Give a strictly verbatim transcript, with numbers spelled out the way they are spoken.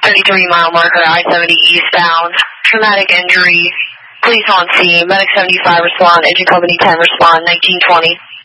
thirty-three mile marker, I seventy eastbound. Traumatic injury. Police on scene. Medic seventy-five respond. Agent Company ten respond. nineteen twenty.